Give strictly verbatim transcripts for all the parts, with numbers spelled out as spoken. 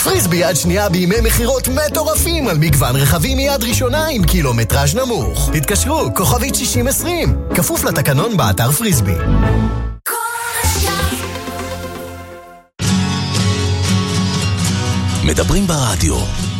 פריסבי יד שנייה בימי מחירות מטורפים על מגוון רכבים מיד ראשונה עם קילומטראז' נמוך. התקשרו, כוכבית שישים עשרים. כפוף לתקנון באתר פריסבי. מדברים ברדיו.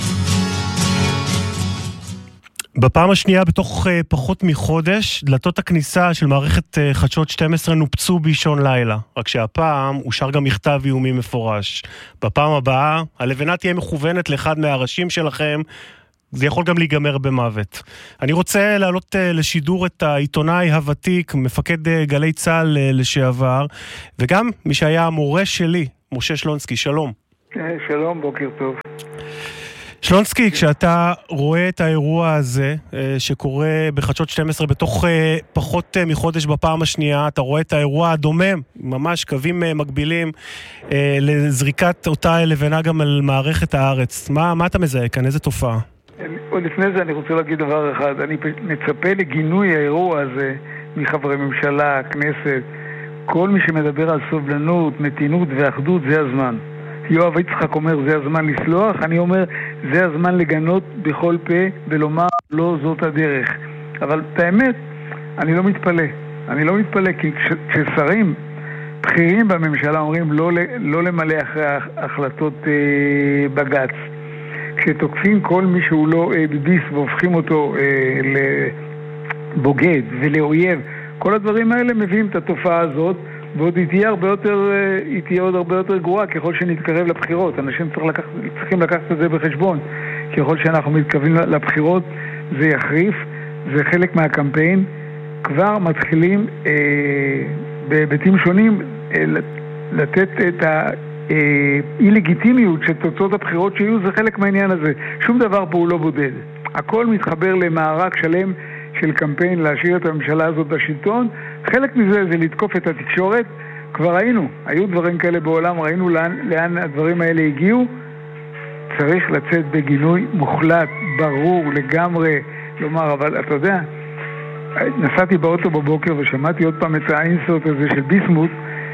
בפעם השנייה בתוך uh, פחות מחודש, דלתות הכניסה של מערכת uh, חדשות שתים עשרה נופצו באישון לילה. רק שהפעם אושר גם מכתב איומי מפורש. בפעם הבאה, הלבנה תהיה מכוונת לאחד מהראשים שלכם, זה יכול גם להיגמר במוות. אני רוצה להעלות uh, לשידור את העיתונאי הוותיק, מפקד uh, גלי צהל uh, לשעבר, וגם מי שהיה המורה שלי, משה שלונסקי. שלום. שלום, בוקר טוב. שלונסקי, כשאתה רואה את האירוע הזה שקורה בחדשות שתים עשרה בתוך פחות מחודש בפעם השנייה, אתה רואה את האירוע הדומם, ממש קווים מקבילים לזריקת אותה לבנה גם על מערכת הארץ. מה, מה אתה מזהה כאן? איזה תופעה? עוד לפני זה אני רוצה להגיד דבר אחד. אני מצפה לגינוי האירוע הזה מחברי ממשלה, כנסת. כל מי שמדבר על סובלנות, מתינות ואחדות, זה הזמן. יואב יצחק אומר זה הזמן לסלוח, אני אומר זה הזמן לגנות בכל פה ולומר לא זאת הדרך. אבל את האמת, אני לא מתפלא. אני לא מתפלא כי כש, כששרים בכירים בממשלה אומרים לא, לא למלא אחרי החלטות אה, בגץ, כשתוקפים כל מי שהוא לא אה, בביס והופכים אותו אה, לבוגד ולאויב, כל הדברים האלה מביאים את התופעה הזאת, ועוד היא תהיה הרבה יותר, היא תהיה עוד הרבה יותר גרועה ככל שנתקרב לבחירות. אנשים צריך לקח, צריכים לקחת את זה בחשבון. ככל שאנחנו מתקרבים לבחירות, זה יחריף, זה חלק מהקמפיין. כבר מתחילים אה, בהיבטים שונים אה, לתת את האי-לגיטימיות של תוצאות הבחירות שיהיו, זה חלק מהעניין הזה. שום דבר פה הוא לא בודד. הכל מתחבר למערק שלם של קמפיין להשאיר את הממשלה הזאת בשלטון. חלק מזה זה לתקוף את התקשורת. כבר ראינו, היו דברים כאלה בעולם, ראינו לאן, לאן הדברים האלה הגיעו. צריך לצאת בגינוי מוחלט, ברור, לגמרי, לומר, אבל אתה יודע, נסעתי באוטו בבוקר ושמעתי עוד פעם את האינסרט הזה של ביסמוט,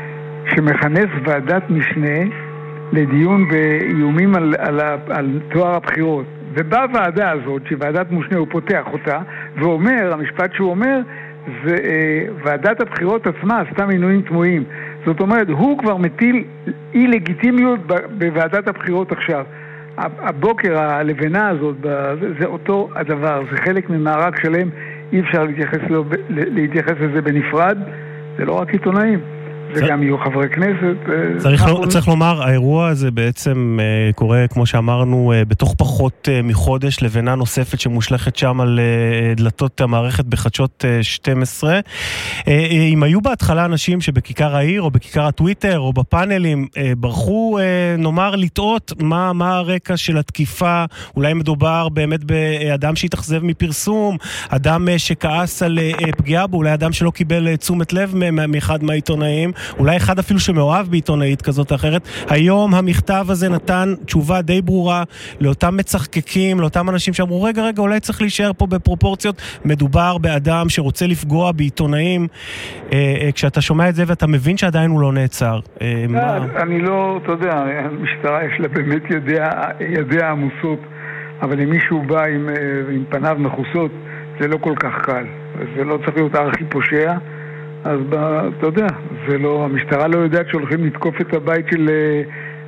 שמכנס ועדת משנה לדיון באיומים על, על, על, על תואר הבחירות. ובוועדה הזאת, שוועדת משנה הוא פותח אותה, ואומר, המשפט שהוא אומר, זה אה, ועדת הבחירות עצמה עשתה מינויים תמוהים. זאת אומרת, הוא כבר מטיל אי לגיטימיות בוועדת הבחירות עכשיו. הבוקר, הלבנה הזאת, זה אותו הדבר, זה חלק ממערק שלם, אי אפשר להתייחס, לו, להתייחס לזה בנפרד, זה לא רק עיתונאים. זה גם יהיו חברי כנסת. צריך, לא, צריך לומר, האירוע הזה בעצם uh, קורה, כמו שאמרנו, uh, בתוך פחות uh, מחודש, לבנה נוספת שמושלכת שם על uh, דלתות המערכת בחדשות uh, שתים עשרה. Uh, uh, אם היו בהתחלה אנשים שבכיכר העיר, או בכיכר הטוויטר, או בפאנלים, uh, ברחו, uh, נאמר, לטעות מה, מה הרקע של התקיפה, אולי מדובר באמת באדם שהתאכזב מפרסום, אדם uh, שכעס על uh, פגיעה בו, אולי אדם שלא קיבל uh, תשומת לב מאחד מהעיתונאים, אולי אחד אפילו שמאוהב בעיתונאית כזאת או אחרת. היום המכתב הזה נתן תשובה די ברורה לאותם מצחקקים, לאותם אנשים שאמרו, רגע, רגע, אולי צריך להישאר פה בפרופורציות. מדובר באדם שרוצה לפגוע בעיתונאים. כשאתה שומע את זה ואתה מבין שעדיין הוא לא נעצר. אני לא, אתה יודע, המשטרה יש לה באמת ידיה עמוסות, אבל אם מישהו בא עם פניו מחוסות, זה לא כל כך קל. זה לא צריך להיות ארכי פושע. אז אתה יודע, זה לא, המשטרה לא יודעת שהולכים לתקוף את הבית של אה,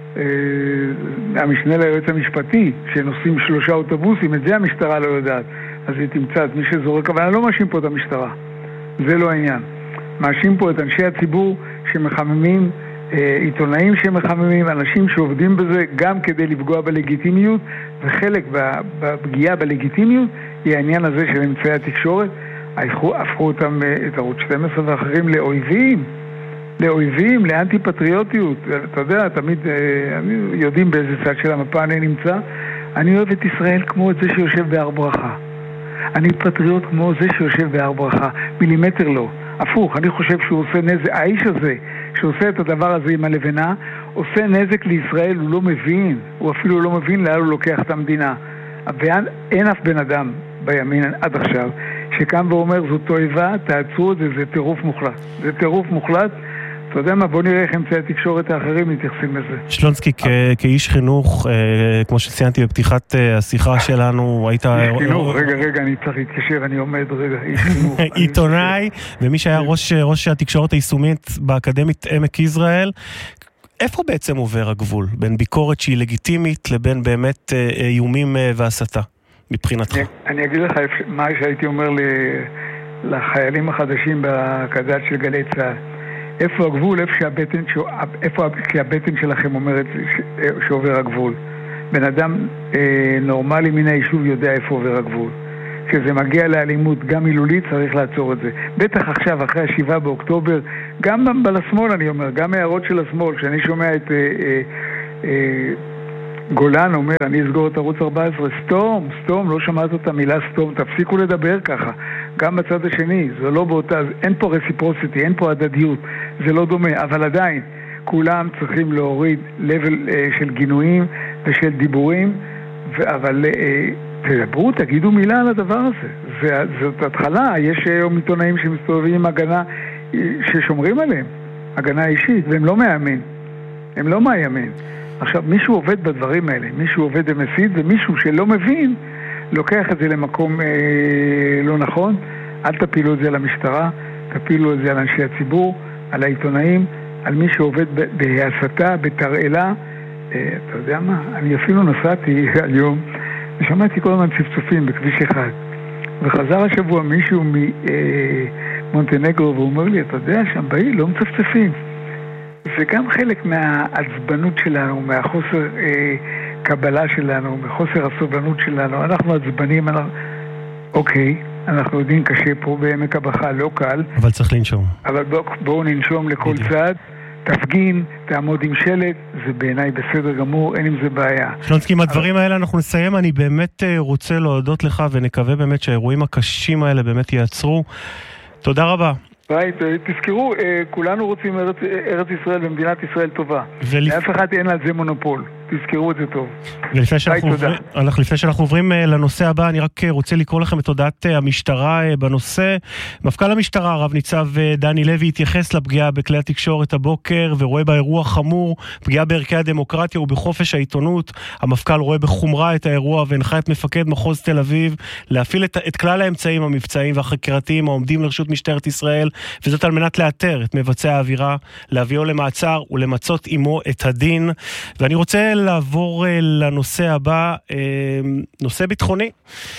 אה, המשנה ליועץ המשפטי, שנוסעים שלושה אוטובוסים, את זה המשטרה לא יודעת. אז היא תמצא את מי שזורק, אבל אני לא מאשים פה את המשטרה. זה לא העניין. מאשים פה את אנשי הציבור שמחממים, אה, עיתונאים שמחממים, אנשים שעובדים בזה גם כדי לפגוע בלגיטימיות, וחלק בפגיעה בלגיטימיות היא העניין הזה של אמצעי התקשורת. הפכו אותם, את ערוץ שתים עשרה ואחרים, לאויבים, לאויבים, לאנטי-פטריוטיות. אתה יודע, תמיד יודעים באיזה צד של המפה אני נמצא. אני אוהב את ישראל כמו את זה שיושב בהר ברכה. אני פטריוט כמו זה שיושב בהר ברכה. מילימטר לא. הפוך, אני חושב שהוא עושה נזק, האיש הזה שעושה את הדבר הזה עם הלבנה, עושה נזק לישראל, הוא לא מבין, הוא אפילו לא מבין לאן הוא לוקח את המדינה. ואין אף בן אדם בימין עד עכשיו שקם ואומר זאת תועבה, תעצרו את זה, זה טירוף מוחלט. זה טירוף מוחלט. אתה יודע מה, בוא נראה איך אמצעי התקשורת האחרים מתייחסים לזה. שלונסקי, כאיש חינוך, כמו שציינתי בפתיחת השיחה שלנו, היית... איש חינוך, רגע, רגע, אני צריך להתקשר, אני עומד, רגע, איש חינוך. עיתונאי, ומי שהיה ראש התקשורת היישומית באקדמית עמק יזרעאל, איפה בעצם עובר הגבול בין ביקורת שהיא לגיטימית לבין באמת איומים והסתה מבחינתך? אני אגיד לך מה שהייתי אומר לחיילים החדשים בקד"צ של גלי צה"ל. איפה הגבול? איפה שהבטן, איפה שהבטן שלכם אומרת שעובר הגבול? בן אדם אה, נורמלי מן היישוב יודע איפה עובר הגבול. כשזה מגיע לאלימות גם מילולית צריך לעצור את זה. בטח עכשיו אחרי השבעה באוקטובר, גם בשמאל אני אומר, גם הערות של השמאל, שאני שומע את אה, אה, אה, גולן אומר, אני אסגור את ערוץ ארבע עשרה, סתום, סתום, לא שמעת את המילה סתום, תפסיקו לדבר ככה. גם בצד השני, זה לא באותה, אין פה רסיפרוסיטי, אין פה הדדיות, זה לא דומה, אבל עדיין, כולם צריכים להוריד לבל אה, של גינויים ושל דיבורים, ו- אבל אה, תדברו, תגידו מילה על הדבר הזה. זה, זאת התחלה, יש היום עיתונאים שמסתובבים עם הגנה אה, ששומרים עליהם, הגנה אישית, והם לא מאמן, הם לא מהימין. עכשיו, מישהו עובד בדברים האלה, מישהו עובד במסית, ומישהו שלא מבין, לוקח את זה למקום אה, לא נכון. אל תפילו את זה על המשטרה, תפילו את זה על אנשי הציבור, על העיתונאים, על מי שעובד בהסתה, בתרעלה. אה, אתה יודע מה? אני אפילו נסעתי היום, ושמעתי כל הזמן צפצופים בכביש אחד. וחזר השבוע מישהו ממונטנגרו, והוא אומר לי, אתה יודע, שם בעיר לא מצפצפים. זה גם חלק מהעצבנות שלנו, מהחוסר אה, קבלה שלנו, מחוסר הסובלנות שלנו. אנחנו עצבנים, אנחנו... אוקיי, אנחנו יודעים קשה פה בעמק הבכה, לא קל. אבל צריך לנשום. אבל בוא, בואו ננשום לכל בדיוק. צד, תפגין, תעמוד עם שלט, זה בעיניי בסדר גמור, אין עם זה בעיה. שלונסקי, עם הדברים אבל... האלה אנחנו נסיים. אני באמת רוצה להודות לך, ונקווה באמת שהאירועים הקשים האלה באמת יעצרו. תודה רבה. ביי, תזכרו, כולנו רוצים ארץ, ארץ ישראל ומדינת ישראל טובה. ולפ... לאף אחד אין על זה מונופול. תזכרו את זה טוב. ולפני שאנחנו, עובר... לפני שאנחנו עוברים לנושא הבא, אני רק רוצה לקרוא לכם את הודעת המשטרה בנושא. מפכ"ל המשטרה, רב ניצב דני לוי, התייחס לפגיעה בכלי התקשורת הבוקר, ורואה באירוע חמור, פגיעה בערכי הדמוקרטיה ובחופש העיתונות. המפכ"ל רואה בחומרה את האירוע, והנחה את מפקד מחוז תל אביב, להפעיל את, את כלל האמצעים המבצעיים והחקירתיים העומדים לרשות משטרת ישראל, וזאת על מנת לאתר את מבצע האווירה, להביאו למעצר ולמצות עמו את הדין. ואני רוצה לעבור לנושא הבא, נושא ביטחוני,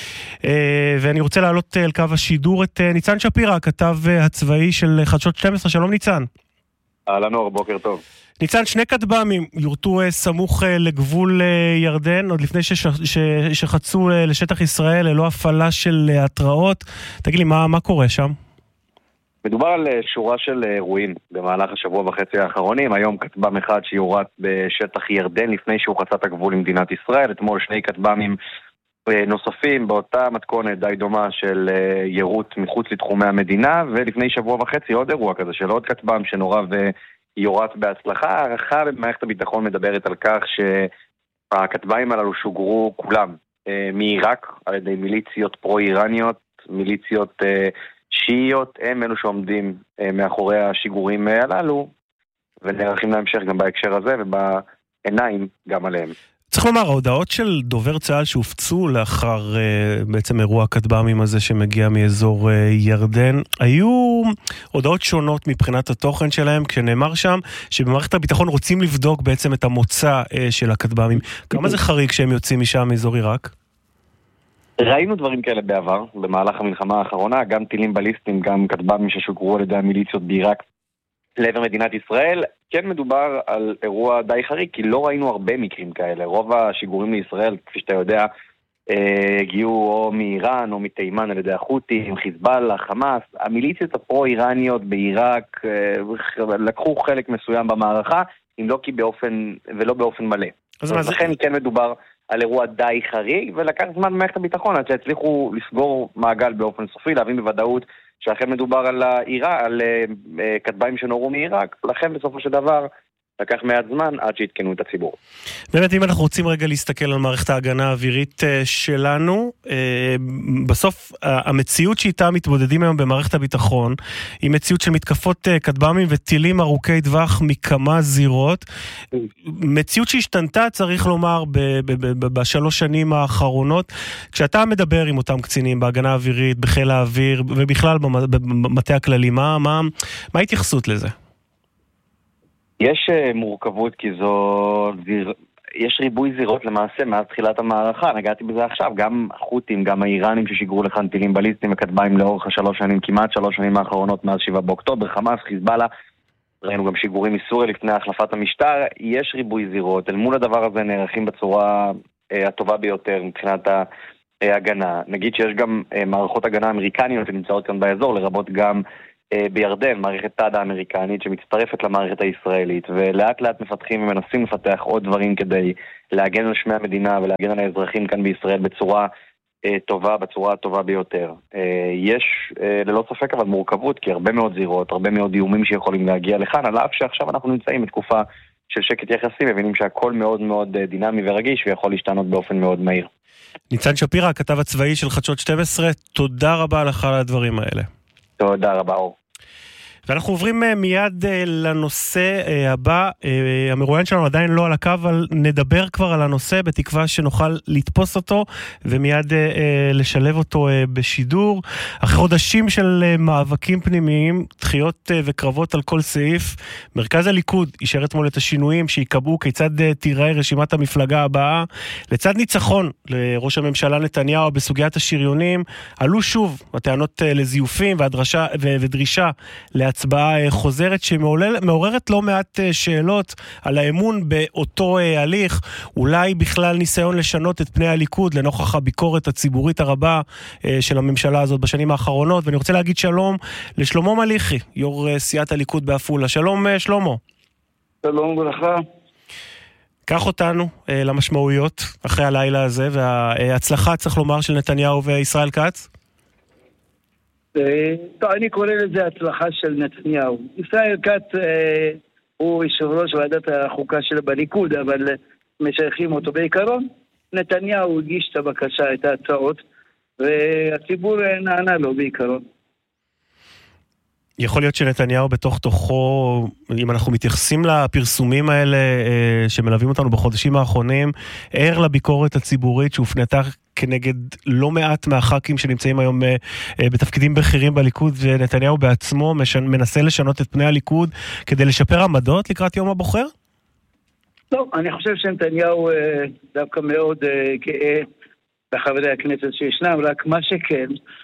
ואני רוצה להעלות על קו השידור את ניצן שפירא, הכתב הצבאי של חדשות שתים עשרה. שלום ניצן. אהלן אור, בוקר טוב. ניצן, שני כטב"מים יורטו סמוך לגבול ירדן, עוד לפני שש, ש, שחצו לשטח ישראל ללא הפעלה של התראות. תגיד לי, מה, מה קורה שם? מדובר על שורה של אירועים במהלך השבוע וחצי האחרונים. היום כטב"ם אחד שיורט בשטח ירדן לפני שהוא חצה את הגבול למדינת ישראל. אתמול שני כטב"מים נוספים באותה מתכונת די דומה של יירוט מחוץ לתחומי המדינה, ולפני שבוע וחצי עוד אירוע כזה של עוד כטב"ם שנורא ויורט בהצלחה. הערכה במערכת הביטחון מדברת על כך שהכטב"מים הללו שוגרו כולם מעיראק על ידי מיליציות פרו-איראניות, מיליציות שיעיות, הם אלו שעומדים מאחורי השיגורים הללו, ונערכים להמשך גם בהקשר הזה ובעיניים גם עליהם. צריך לומר, ההודעות של דובר צה"ל שהופצו לאחר בעצם אירוע הכטב"מים הזה שמגיע מאזור ירדן, היו הודעות שונות מבחינת התוכן שלהם, כשנאמר שם שבמערכת הביטחון רוצים לבדוק בעצם את המוצא של הכטב"מים. כמה זה חריג שהם יוצאים משם מאזור עיראק? ראינו דברים כאלה בעבר, במהלך המלחמה האחרונה, גם טילים בליסטיים, גם כטב"מים ששוגרו על ידי המיליציות בעיראק לעבר מדינת ישראל. כן מדובר על אירוע די חריג, כי לא ראינו הרבה מקרים כאלה. רוב השיגורים לישראל, כפי שאתה יודע, הגיעו או מאיראן או מתימן על ידי החות'ים, חיזבאללה, חמאס. המיליציות הפרו-איראניות בעיראק לקחו חלק מסוים במערכה, אם לא כי באופן, ולא באופן מלא. אז, אז לכן כן מדובר על אירוע די חריג, ולקח זמן במערכת הביטחון עד שהצליחו לסגור מעגל באופן סופי, להבין בוודאות שאכן מדובר על, העירה, על כטב"מים שנורו מעיראק. לכן בסופו של דבר לקח מעט זמן עד שהתקנו את הציבור. באמת, אם אנחנו רוצים רגע להסתכל על מערכת ההגנה האווירית שלנו, בסוף המציאות שאיתה מתמודדים היום במערכת הביטחון, היא מציאות של מתקפות כטב"מים וטילים ארוכי טווח מכמה זירות, מציאות שהשתנתה, צריך לומר, בשלוש שנים האחרונות. כשאתה מדבר עם אותם קצינים בהגנה האווירית, בחיל האוויר, ובכלל במטה הכללי, מה, מה, מה ההתייחסות לזה? יש מורכבות כי זו, יש ריבוי זירות למעשה מאז תחילת המערכה, נגעתי בזה עכשיו, גם החות'ים, גם האיראנים ששיגרו לכאן טילים בליסטיים וכטב"מים לאורך השלוש שנים, כמעט שלוש שנים האחרונות מאז שבעה באוקטובר, חמאס, חיזבאללה, ראינו גם שיגורים מסוריה לפני החלפת המשטר, יש ריבוי זירות, אל מול הדבר הזה נערכים בצורה אה, הטובה ביותר מבחינת ההגנה. נגיד שיש גם אה, מערכות הגנה אמריקניות שנמצאות כאן באזור, לרבות גם בירדן, מערכת תד האמריקנית שמצטרפת למערכת הישראלית, ולאט לאט מפתחים ומנסים לפתח עוד דברים כדי להגן על שמי המדינה ולהגן על האזרחים כאן בישראל בצורה אה, טובה, בצורה הטובה ביותר. אה, יש אה, ללא ספק אבל מורכבות, כי הרבה מאוד זירות, הרבה מאוד איומים שיכולים להגיע לכאן, על אף שעכשיו אנחנו נמצאים בתקופה של שקט יחסי, מבינים שהכל מאוד מאוד דינמי ורגיש ויכול להשתנות באופן מאוד מהיר. ניצן שפירא, הכתב הצבאי של חדשות שתים עשרה, תודה רבה לך על הדברים האלה. תודה רבה, אור. ואנחנו עוברים מיד לנושא הבא, המרואיין שלנו עדיין לא על הקו, אבל נדבר כבר על הנושא בתקווה שנוכל לתפוס אותו ומיד לשלב אותו בשידור. אחרי חודשים של מאבקים פנימיים, דחיות וקרבות על כל סעיף, מרכז הליכוד אישר אתמול את השינויים שיקבעו כיצד תיראה רשימת המפלגה הבאה. לצד ניצחון לראש הממשלה נתניהו בסוגיית השריונים, עלו שוב הטענות לזיופים והדרשה, ודרישה להצ... הצבעה חוזרת שמעוררת לא מעט שאלות על האמון באותו הליך, אולי בכלל ניסיון לשנות את פני הליכוד לנוכח הביקורת הציבורית הרבה של הממשלה הזאת בשנים האחרונות. ואני רוצה להגיד שלום לשלמה מליחי, יו"ר סיעת הליכוד בעפולה. שלום שלמה. שלום ברכה. קח אותנו למשמעויות אחרי הלילה הזה וההצלחה, צריך לומר, של נתניהו וישראל כץ. טוב, אני קורא לזה הצלחה של נתניהו. ישראל כץ אה, הוא יושב ראש ועדת החוקה של בליכוד, אבל משייכים אותו בעיקרון. נתניהו הגיש את הבקשה, את ההצעות, והציבור נענה לו בעיקרון. יכול להיות שנתניהו בתוך תוכו, אם אנחנו מתייחסים לפרסומים האלה שמלווים אותנו בחודשים האחרונים, ער לביקורת הציבורית שהופנתה כנגד לא מעט מהח"כים שנמצאים היום בתפקידים בכירים בליכוד, ונתניהו בעצמו מנסה לשנות את פני הליכוד כדי לשפר עמדות לקראת יום הבוחר? לא, אני חושב שנתניהו דווקא מאוד גאה בחברי הכנסת שישנם, רק מה שכן,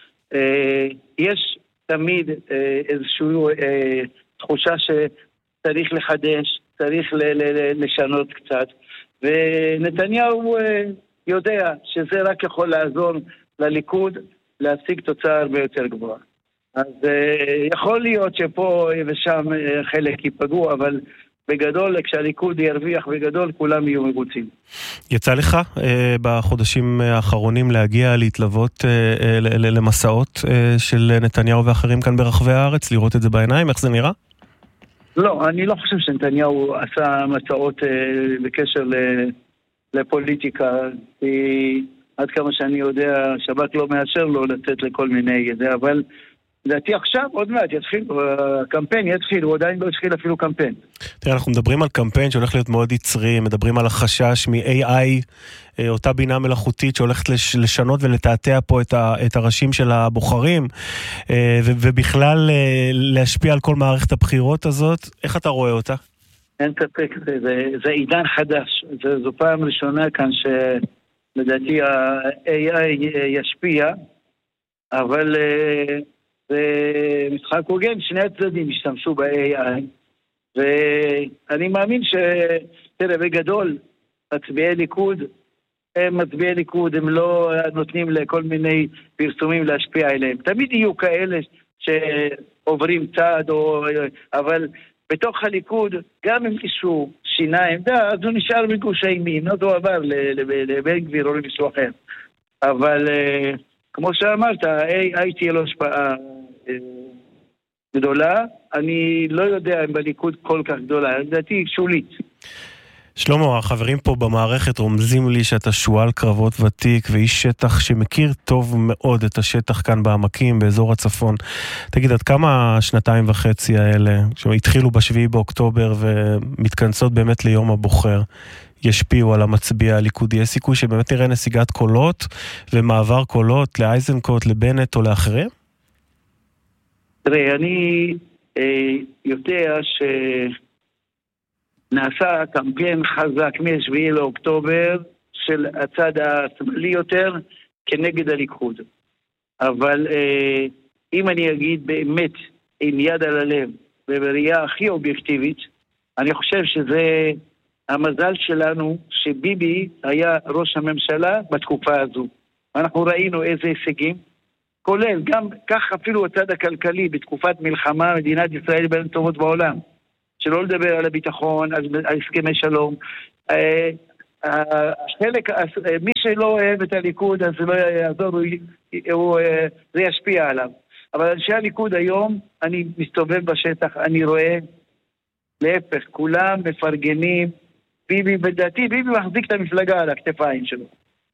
יש תמיד איזושהי תחושה שצריך לחדש, צריך לשנות קצת, ונתניהו יודע שזה רק יכול לעזור לליכוד להשיג תוצאה הרבה יותר גבוהה. אז יכול להיות שפה ושם חלק ייפגעו, אבל בגדול, כשהליכוד ירוויח בגדול, כולם יהיו מבוצעים. יצא לך אה, בחודשים האחרונים להגיע, להתלוות אה, אה, למסעות אה, של נתניהו ואחרים כאן ברחבי הארץ, לראות את זה בעיניים? איך זה נראה? לא, אני לא חושב שנתניהו עשה מסעות אה, בקשר ל, לפוליטיקה, כי עד כמה שאני יודע, שב"כ לא מאשר לו לצאת לכל מיני זה, אבל לדעתי עכשיו עוד מעט יתחיל, הקמפיין יתחיל, הוא עדיין לא יתחיל אפילו קמפיין. תראה, אנחנו מדברים על קמפיין שהולך להיות מאוד יצרי, מדברים על החשש מ-איי איי, אותה בינה מלאכותית שהולכת לשנות ולתעתע פה את הראשים של הבוחרים, ובכלל להשפיע על כל מערכת הבחירות הזאת. איך אתה רואה אותה? אין ספק, זה, זה עידן חדש. זה, זו פעם ראשונה כאן שלדעתי ה-איי איי ישפיע, אבל זה משחק הוגן, שני הצדדים השתמשו ב-איי איי, ואני מאמין ש... תראה, בגדול, מצביעי ליכוד, הם מצביעי ליכוד, הם לא נותנים לכל מיני פרסומים להשפיע עליהם. תמיד יהיו כאלה שעוברים צעד, או... אבל בתוך הליכוד, גם אם מישהו שינה עמדה, אז הוא נשאר בגוש הימין, אז הוא עבר לבן גביר או למישהו אחר. אבל כמו שאמרת, ה-איי איי תהיה לו השפעה גדולה, אני לא יודע אם בליכוד כל כך גדולה, לדעתי שולית. שלמה, החברים פה במערכת רומזים לי שאתה שואל קרבות ותיק ואיש שטח שמכיר טוב מאוד את השטח כאן בעמקים, באזור הצפון. תגיד, עד כמה השנתיים וחצי האלה, שהתחילו בשביעי באוקטובר ומתכנסות באמת ליום הבוחר, ישפיעו על המצביע הליכודי? יש סיכוי שבאמת נראה נסיגת קולות ומעבר קולות לאייזנקוט, לבנט או לאחרים? תראה, אני אה, יודע ש... נעשה קמפיין חזק מ-שבעה לאוקטובר של הצד השמאלי יותר כנגד הליכוד. אבל אה, אם אני אגיד באמת עם יד על הלב ובראייה הכי אובייקטיבית, אני חושב שזה המזל שלנו שביבי היה ראש הממשלה בתקופה הזו. אנחנו ראינו איזה הישגים, כולל גם כך אפילו הצד הכלכלי בתקופת מלחמה, מדינת ישראל בין טובות בעולם. שלא לדבר על הביטחון, על הסכמי שלום. החלק, מי שלא אוהב את הליכוד, אז זה לא יעזור, זה ישפיע עליו. אבל אנשי הליכוד היום, אני מסתובב בשטח, אני רואה, להפך, כולם מפרגנים, ביבי, בדעתי, ביבי מחזיק את המפלגה על הכתפיים שלו.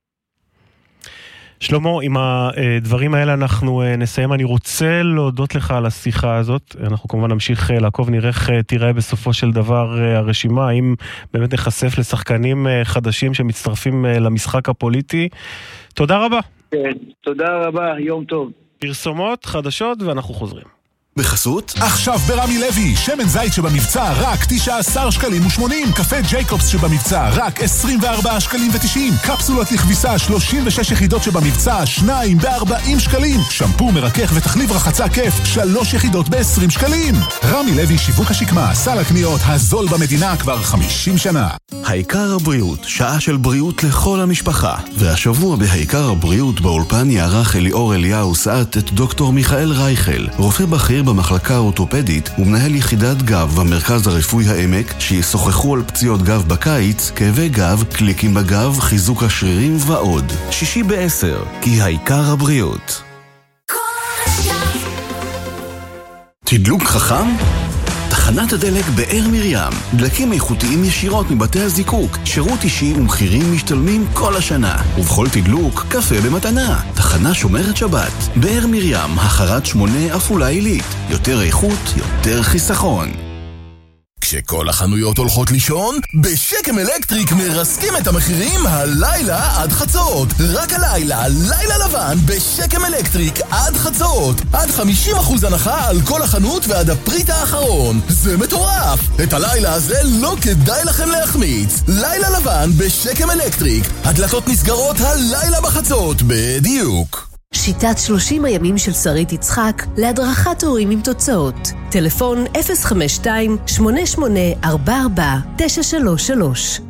שלמה, עם הדברים האלה אנחנו נסיים. אני רוצה להודות לך על השיחה הזאת. אנחנו כמובן נמשיך לעקוב, נראה איך תראה בסופו של דבר הרשימה, האם באמת נחשף לשחקנים חדשים שמצטרפים למשחק הפוליטי. תודה רבה. כן, תודה רבה, יום טוב. פרסומות, חדשות, ואנחנו חוזרים. בחסות? עכשיו ברמי לוי, שמן זית שבמבצע רק תשעה עשר שקלים ושמונים, קפה ג'ייקובס שבמבצע רק עשרים וארבעה שקלים ותשעים, קפסולות לכביסה שלושים ושש יחידות שבמבצע שניים בארבעים שקלים, שמפו מרכך ותחליב רחצה כיף שלוש יחידות בעשרים שקלים. רמי לוי שיווק השקמה, סל הקניות הזול במדינה כבר חמישים שנה. העיקר הבריאות, שעה של בריאות לכל המשפחה. והשבוע בהעיקר הבריאות באולפן יערך אליאור אליהו סעת את דוקטור מיכאל רייכל, רופא בכיר במחלקה האורתופדית ומנהל יחידת גב במרכז הרפואי העמק, שישוחחו על פציעות גב בקיץ, כאבי גב, קליקים בגב, חיזוק השרירים ועוד. שישי בעשר, כי העיקר הבריאות. תדלוק חכם? תחנת הדלק באר מרים, דלקים איכותיים ישירות מבתי הזיקוק, שירות אישי ומחירים משתלמים כל השנה, ובכל תדלוק קפה במתנה. תחנה שומרת שבת, באר מרים, החרת שמונה אפולה עילית, יותר איכות, יותר חיסכון. כשכל החנויות הולכות לישון, בשקם אלקטריק מרסקים את המחירים הלילה עד חצות. רק הלילה, לילה לבן בשקם אלקטריק עד חצות. עד חמישים אחוז הנחה על כל החנות ועד הפריט האחרון. זה מטורף! את הלילה הזה לא כדאי לכם להחמיץ. לילה לבן בשקם אלקטריק. הדלתות נסגרות הלילה בחצות, בדיוק. שיטת שלושים הימים של שרית יצחק להדרכת הורים עם תוצאות. טלפון אפס חמש שתיים שמונה שמונה ארבע ארבע תשע שלוש שלוש.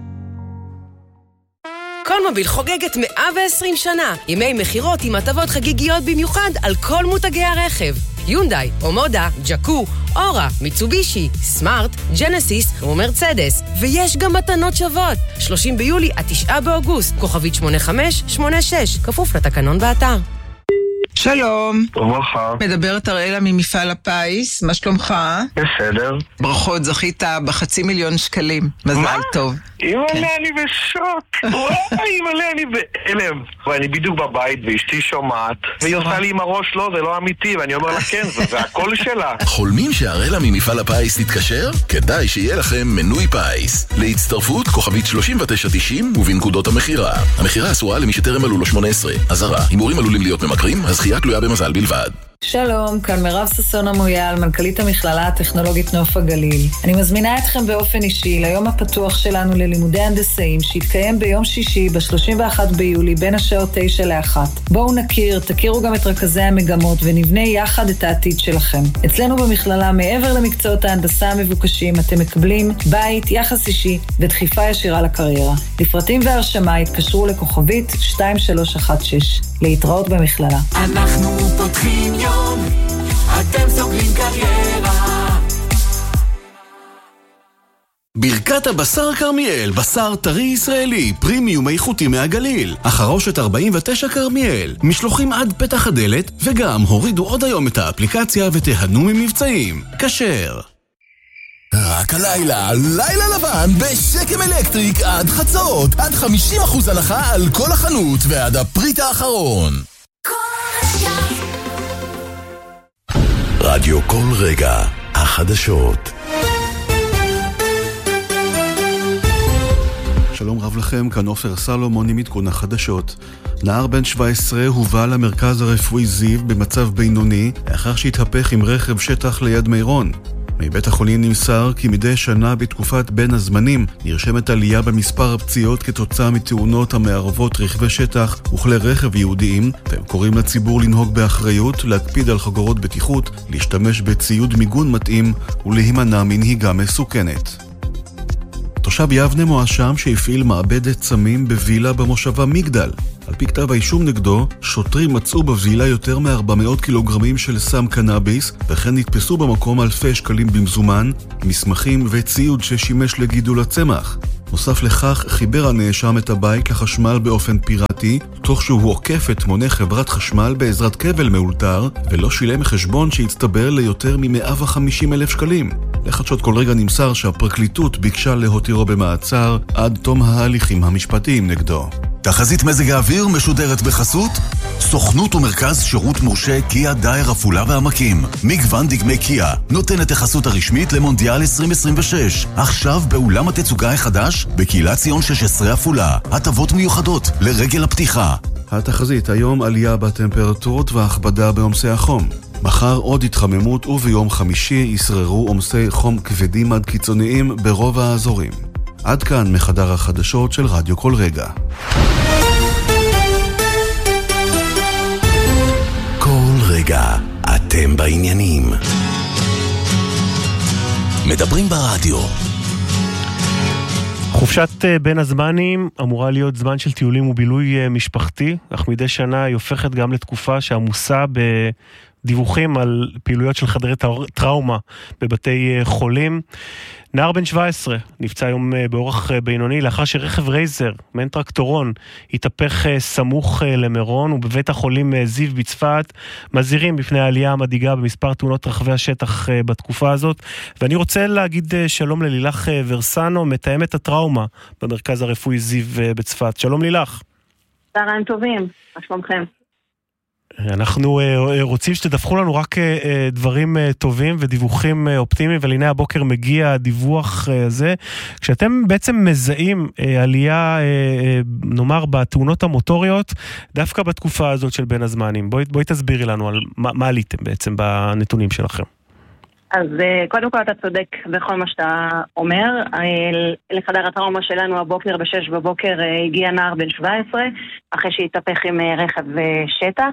קולמוביל חוגגת מאה ועשרים שנה. ימי מחירות עם הטבות חגיגיות במיוחד על כל מותגי הרכב. יונדאי, אומודה, ג'קו, אורה, מיצובישי, סמארט, ג'נסיס ומרצדס. ויש גם מתנות שוות. שלושים ביולי עד תשעה באוגוסט. כוכבית שמונה חמש שמונה שש. כפוף לתקנון באתר. שלום. וברכה. מדברת אראלה ממפעל הפיס, מה שלומך? בסדר. ברכות, זכית בחצי מיליון שקלים. מזל מה? טוב. אימא'לה, כן. אני בשוק. וואי, אימא'לה, אני באלם. ואני בדיוק בבית ואשתי שומעת, והיא עושה לי עם הראש, לא, זה לא אמיתי, ואני אומר לה, כן, זה, זה הכל שלה. חולמים שאראלה ממפעל הפיס תתקשר? כדאי שיהיה לכם מנוי פיס. להצטרפות כוכבית שלושים ותשע תשעים ובנקודות המחירה. המחירה אסורה למי שטרם מלאו לו שמונה עשרה. אזהרה, הימורים עלולים להיות ממכרים, הזכייה תלויה במזל בלבד. שלום, כאן מירב ששון המויאל, מנכ"לית המכללה הטכנולוגית נוף הגליל. אני מזמינה אתכם באופן אישי ליום הפתוח שלנו ללימודי הנדסאים, שיתקיים ביום שישי ב-שלושים ואחד ביולי בין השעות תשע לאחת. בואו נכיר, תכירו גם את רכזי המגמות ונבנה יחד את העתיד שלכם. אצלנו במכללה, מעבר למקצועות ההנדסה המבוקשים, אתם מקבלים בית, יחס אישי ודחיפה ישירה לקריירה. לפרטים והרשמה התקשרו לכוכבית שתיים שלוש אחת שש. להתראות במכללה. אנחנו פותחים יום, אתם סוגרים קריירה. ברכת הבשר כרמיאל, בשר טרי ישראלי, פרימיום איכותי מהגליל. החרושת ארבעים ותשע כרמיאל, משלוחים עד פתח הדלת, וגם הורידו עוד היום את האפליקציה ותיהנו ממבצעים. כשר. רק הלילה, לילה לבן בשקם אלקטריק עד חצות, עד חמישים אחוז הנחה על כל החנות ועד הפריט האחרון. רדיו כל רגע, החדשות. שלום רב לכם, כאן עופר סלומון עם עדכון החדשות. נער בן שבע עשרה הובא למרכז הרפואי זיו במצב בינוני לאחר שהתהפך עם רכב שטח ליד מירון. מבית החולים נמסר כי מדי שנה בתקופת בין הזמנים נרשמת עלייה במספר הפציעות כתוצאה מתאונות המערבות רכבי שטח וכלי רכב יהודיים, והם קוראים לציבור לנהוג באחריות, להקפיד על חגורות בטיחות, להשתמש בציוד מיגון מתאים ולהימנע מנהיגה מסוכנת. תושב יבנה מואשם שהפעיל מעבדת סמים בווילה במושבה מגדל. על פי כתב האישום נגדו, שוטרים מצאו בווילה יותר מ-ארבע מאות קילוגרמים של סם קנאביס, וכן נתפסו במקום אלפי שקלים במזומן, מסמכים וציוד ששימש לגידול הצמח. נוסף לכך, חיבר הנאשם את הבית לחשמל באופן פיראטי, תוך שהוא עוקף את מונה חברת חשמל בעזרת כבל מאולתר, ולא שילם חשבון שהצטבר ליותר מ-מאה וחמישים אלף שקלים. לחדשות כל רגע נמסר שהפרקליטות ביקשה להותירו במעצר עד תום ההליכים המשפטיים נגדו. תחזית מזג האוויר משודרת בחסות סוכנות ומרכז שירות מורשה קיה דייר עפולה והעמקים. מגוון דגמי קיה נותן את החסות הרשמית למונדיאל עשרים עשרים ושש. עכשיו באולם התצוגה החדש בקהילת ציון שש עשרה עפולה. הטבות מיוחדות לרגל הפתיחה. התחזית היום עלייה בטמפרטורות והכבדה בעומסי החום. מחר עוד התחממות וביום חמישי ישררו עומסי חום כבדים עד קיצוניים ברוב האזורים. עד כאן מחדר החדשות של רדיו כל רגע. כל רגע אתם בעניינים. מדברים ברדיו. חופשת בין הזמנים אמורה להיות זמן של טיולים ובילוי משפחתי, אך מדי שנה היא הופכת גם לתקופה שעמוסה בדיווחים על פעילויות של חדרי טראומה בבתי חולים. נער בן שבע עשרה נפצע היום באורח בינוני לאחר שרכב רייזר, מעין טרקטורון, התהפך סמוך למירון, ובבית החולים זיו בצפת מזהירים בפני העלייה המדאיגה במספר תאונות רחבי השטח בתקופה הזאת. ואני רוצה להגיד שלום ללילך ורסנו, מתאמת הטראומה במרכז הרפואי זיו בצפת. שלום לילך. צהריים טובים, מה שלומכם? אנחנו רוצים שתדווחו לנו רק דברים טובים ודיווחים אופטימיים, ולהנה הבוקר מגיע הדיווח הזה. כשאתם בעצם מזהים עלייה, נאמר, בתאונות המוטוריות, דווקא בתקופה הזאת של בין הזמנים, בואי, בואי תסבירי לנו על מה, מה עליתם בעצם בנתונים שלכם. אז קודם כל אתה צודק בכל מה שאתה אומר. לחדר הטראומה שלנו הבוקר בשש בבוקר הגיע נער בן שבע עשרה, אחרי שהתהפך עם רכב שטח.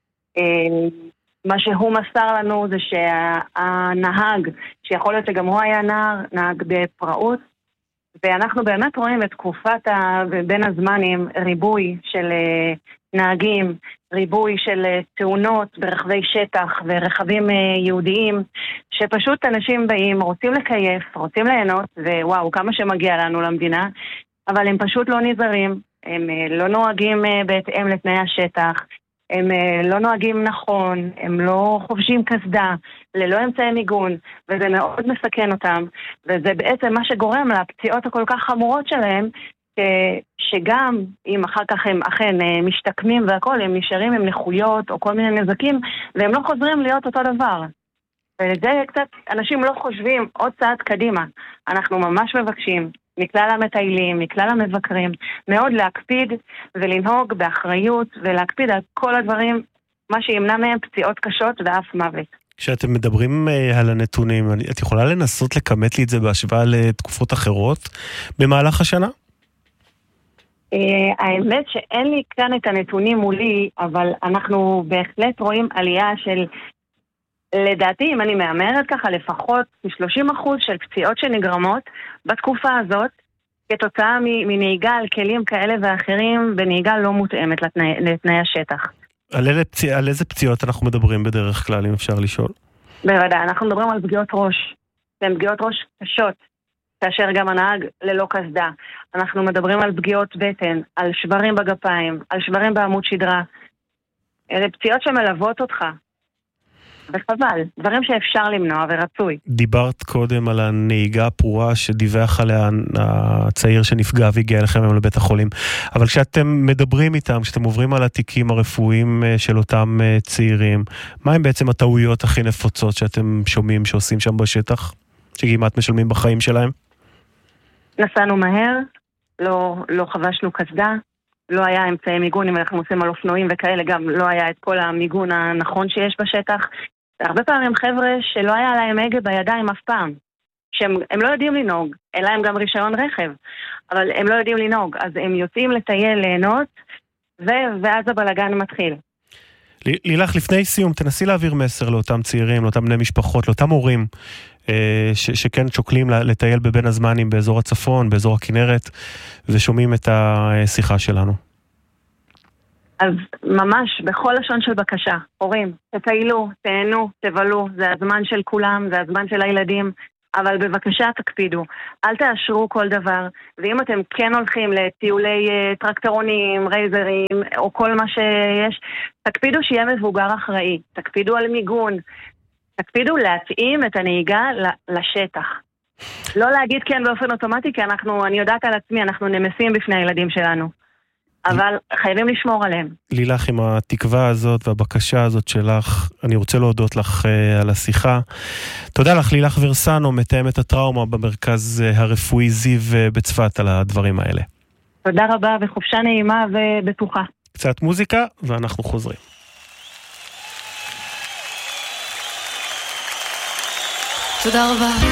מה שהוא מסר לנו זה שהנהג, שיכול להיות שגם הוא היה נער, נהג בפראות, ואנחנו באמת רואים את תקופת בין הזמנים ריבוי של נהגים, ריבוי של תאונות ברחבי שטח ורכבים יהודיים, שפשוט אנשים באים, רוצים לקייף, רוצים ליהנות, ווואו, כמה שמגיע לנו למדינה, אבל הם פשוט לא נזהרים, הם לא נוהגים בהתאם לתנאי השטח, הם לא נוהגים נכון, הם לא חובשים קסדה, ללא אמצעי מיגון, וזה מאוד מסכן אותם, וזה בעצם מה שגורם לפציעות הכל כך חמורות שלהם, שגם אם אחר כך הם אכן משתקמים והכל, הם נשארים עם נכויות או כל מיני נזקים, והם לא חוזרים להיות אותו דבר. ולזה קצת אנשים לא חושבים עוד צעד קדימה. אנחנו ממש מבקשים מכלל המטיילים, מכלל המבקרים, מאוד להקפיד ולנהוג באחריות ולהקפיד על כל הדברים, מה שימנע מהם פציעות קשות ואף מוות. כשאתם מדברים על הנתונים, את יכולה לנסות לקמת לי את זה בהשוואה לתקופות אחרות במהלך השנה? האמת שאין לי כאן את הנתונים מולי, אבל אנחנו בהחלט רואים עלייה של, לדעתי, אם אני מאמרת ככה, לפחות שלושים אחוז של פציעות שנגרמות בתקופה הזאת, כתוצאה מנהיגה על כלים כאלה ואחרים, בנהיגה לא מותאמת לתנאי, לתנאי השטח. על איזה, פציע, על איזה פציעות אנחנו מדברים בדרך כלל, אם אפשר לשאול? בוודאי, אנחנו מדברים על פגיעות ראש. הן פגיעות ראש קשות. כאשר גם הנהג ללא קסדה. אנחנו מדברים על פגיעות בטן, על שברים בגפיים, על שברים בעמוד שדרה. אלה פציעות שמלוות אותך. וחבל, דברים שאפשר למנוע ורצוי. דיברת קודם על הנהיגה הפרועה שדיווח עליה הצעיר שנפגע והגיע אליכם היום לבית החולים. אבל כשאתם מדברים איתם, כשאתם עוברים על התיקים הרפואיים של אותם צעירים, מה הם בעצם הטעויות הכי נפוצות שאתם שומעים שעושים שם בשטח? שכמעט משלמים בחיים שלהם? נסענו מהר, לא, לא חבשנו קסדה, לא היה אמצעי מיגון, אם אנחנו עושים על אופנועים וכאלה, גם לא היה את כל המיגון הנכון שיש בשטח. הרבה פעמים חבר'ה שלא היה להם הגה בידיים אף פעם, שהם הם לא יודעים לנהוג, אין להם גם רישיון רכב, אבל הם לא יודעים לנהוג, אז הם יוצאים לטייל, ליהנות, ו- ואז הבלגן מתחיל. לילך, לפני סיום, תנסי להעביר מסר לאותם צעירים, לאותם בני משפחות, לאותם הורים, ש- שכן שוקלים לטייל בבין הזמנים באזור הצפון, באזור הכנרת, ושומעים את השיחה שלנו. אז ממש בכל לשון של בקשה, הורים, תטיילו, תהנו, תבלו, זה הזמן של כולם, זה הזמן של הילדים, אבל בבקשה תקפידו, אל תאשרו כל דבר, ואם אתם כן הולכים לטיולי טרקטרונים, רייזרים, או כל מה שיש, תקפידו שיהיה מבוגר אחראי, תקפידו על מיגון, תקפידו להתאים את הנהיגה לשטח. לא להגיד כן באופן אוטומטי, כי אנחנו, אני יודעת על עצמי, אנחנו נמסים בפני הילדים שלנו. אבל חייבים לשמור עליהם. לילך, עם התקווה הזאת והבקשה הזאת שלך, אני רוצה להודות לך uh, על השיחה. תודה לך, לילך ורסנו, מתאמת הטראומה במרכז uh, הרפואי זיו uh, בצפת, על הדברים האלה. תודה רבה וחופשה נעימה ובטוחה. קצת מוזיקה ואנחנו חוזרים. תודה רבה.